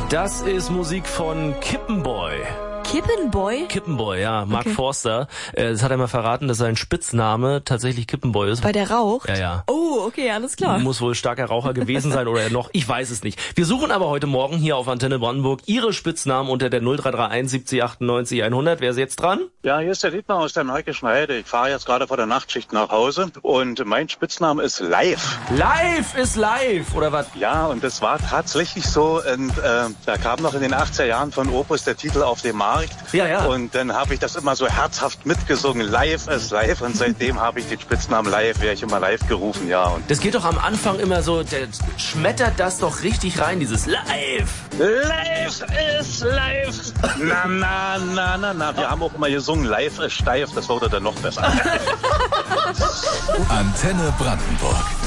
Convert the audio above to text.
Das ist Musik von Kippenboy. Kippenboy? Kippenboy, ja. Mark Forster. Das hat er mal verraten, dass sein Spitzname tatsächlich Kippenboy ist. Weil der raucht? Ja. Oh, okay, alles klar. Muss wohl starker Raucher gewesen sein oder noch. Ich weiß es nicht. Wir suchen aber heute Morgen hier auf Antenne Brandenburg Ihre Spitznamen unter der 0331 70 98 100. Wer ist jetzt dran? Ja, hier ist der Dietmar aus der Märkischen Heide. Ich fahre jetzt gerade vor der Nachtschicht nach Hause und mein Spitzname ist Live. Live ist live, oder was? Ja, und das war tatsächlich so. Und da kam noch in den 80er Jahren von Opus der Titel Auf dem Markt. Ja. Und dann habe ich das immer so herzhaft mitgesungen. Live ist live. Und seitdem habe ich den Spitznamen Live, wäre ich immer live gerufen, ja. Und Das geht doch am Anfang immer so, der schmettert das doch richtig rein, dieses Live. Live ist live. Na. Wir haben auch immer gesungen, Live ist steif. Das wurde dann noch besser. Antenne Brandenburg.